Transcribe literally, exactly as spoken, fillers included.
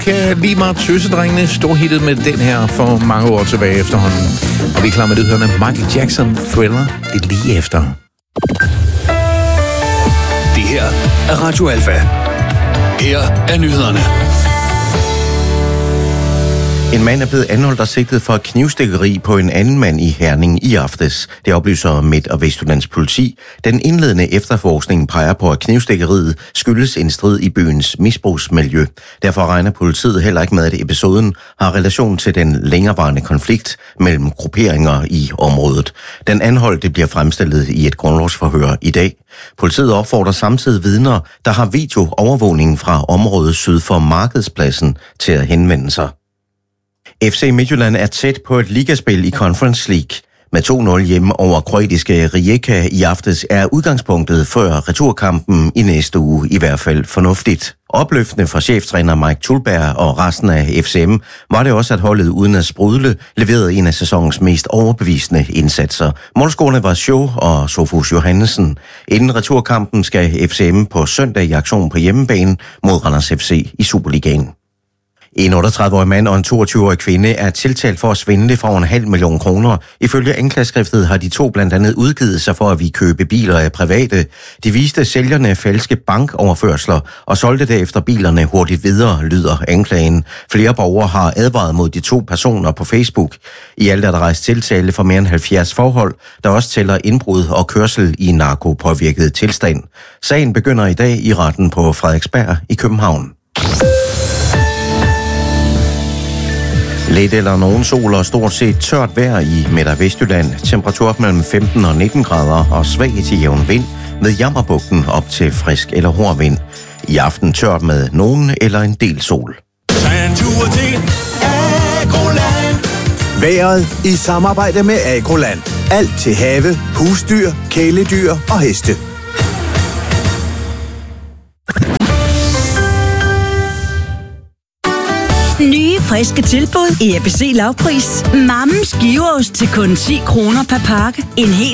kan lige meget tøsedrengene stå hittet med den her for mange år tilbage efterhånden. Og vi er klar med det hørende Michael Jackson Thriller. Det er lige efter. Det her er Radio Alfa. Her er nyhederne. En mand er blevet anholdt og sigtet for knivstikkeri på en anden mand i Herning i aftes. Det oplyser Midt- og Vestjyllands politi. Den indledende efterforskning peger på, at knivstikkeriet skyldes en strid i byens misbrugsmiljø. Derfor regner politiet heller ikke med, at episoden har relation til den længerevarende konflikt mellem grupperinger i området. Den anholdte bliver fremstillet i et grundlovsforhør i dag. Politiet opfordrer samtidig vidner, der har videoovervågning fra området syd for Markedspladsen, til at henvende sig. F C Midtjylland er tæt på et ligaspil i Conference League. Med to nul hjemme over kroatiske Rijeka i aftes er udgangspunktet før returkampen i næste uge i hvert fald fornuftigt. Opløftende for cheftræner Mike Tulberg og resten af F C M var det også, at holdet uden at sprudle leverede en af sæsonens mest overbevisende indsatser. Målscorerne var Show og Sofus Johannesen. Inden returkampen skal F C M på søndag i aktion på hjemmebane mod Randers F C i Superligaen. En otteogtredive-årig mand og en toogtyve-årig kvinde er tiltalt for at svindle for en halv million kroner. Ifølge anklageskriftet har de to blandt andet udgivet sig for at vi købe biler af private. De viste sælgerne falske bankoverførsler og solgte derefter bilerne hurtigt videre, lyder anklagen. Flere borgere har advaret mod de to personer på Facebook. I alt er der rejst tiltale for mere end halvfjerds forhold, der også tæller indbrud og kørsel i narkopåvirket tilstand. Sagen begynder i dag i retten på Frederiksberg i København. Lidt eller nogen sol og stort set tørt vejr i Midt- og Vestjylland. Temperatur mellem femten og nitten grader og svag til jævn vind med Jammerbugten op til frisk eller hård vind. I aften tørt med nogen eller en del sol. Vejret i samarbejde med Agroland. Alt til have, husdyr, kæledyr og heste. Nye, friske tilbud i A B C Lavpris. Mammens giveost til kun ti kroner per pakke. En hel